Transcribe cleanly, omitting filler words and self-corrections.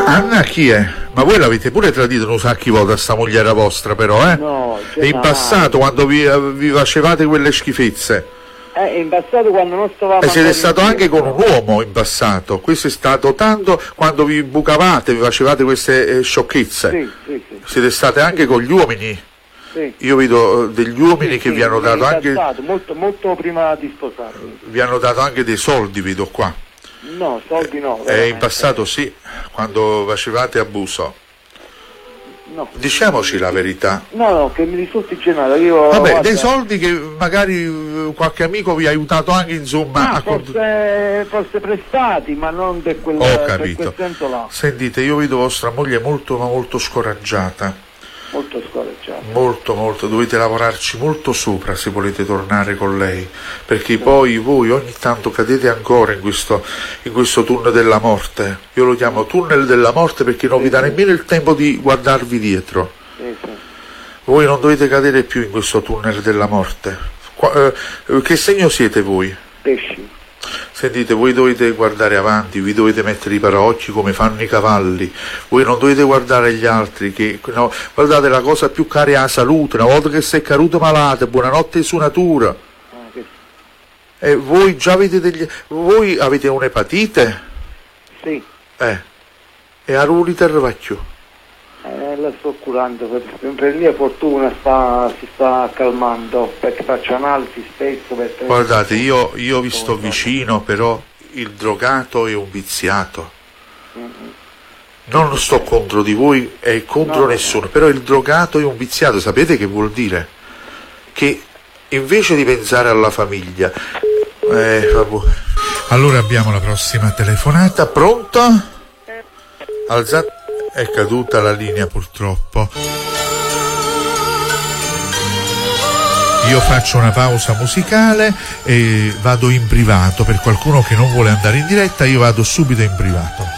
Anna chi è? Ma voi l'avete pure tradito un sacchi volte a sta mogliera vostra però, eh? No, e in passato quando vi facevate quelle schifezze? In passato quando non stavamo... E siete stato anche con un uomo in passato, questo è stato tanto quando vi bucavate, vi facevate queste sciocchezze. Sì. Siete state anche con gli uomini? Sì. Io vedo degli uomini che vi hanno dato anche... molto prima di sposarmi. Vi hanno dato anche dei soldi, vedo qua. No, soldi no. In passato sì, quando facevate abuso. No. Diciamoci la verità. No, che mi risulti generato. Io, vabbè, guarda, dei soldi che magari qualche amico vi ha aiutato anche, insomma. forse prestati, ma non per quel, Ho capito. per quel senso là. Sentite, io vedo vostra moglie molto ma molto scoraggiata. Molto scoraggiata. Molto, dovete lavorarci molto sopra se volete tornare con lei, perché poi voi ogni tanto cadete ancora in questo tunnel della morte. Io lo chiamo tunnel della morte perché non vi dà nemmeno il tempo di guardarvi dietro. Voi non dovete cadere più in questo tunnel della morte. Che segno siete voi? Pesci. Sentite, voi dovete guardare avanti, vi dovete mettere i paraocchi come fanno i cavalli, voi non dovete guardare gli altri, no, guardate, la cosa più cara è la salute, una volta che sei caduto malate, buonanotte su natura. E voi già avete voi avete un'epatite? Sì. E a Ruliter va più. La sto curando, per mia fortuna si sta calmando, perché faccio analisi spesso. Guardate, io vi sto vicino, però il drogato è un viziato. Non sto contro di voi e contro nessuno, però il drogato è un viziato. Sapete che vuol dire? Che invece di pensare alla famiglia... vabbè. Allora abbiamo la prossima telefonata. Pronto? Alzate... È caduta la linea purtroppo. Io faccio una pausa musicale e vado in privato. Per qualcuno che non vuole andare in diretta, io vado subito in privato.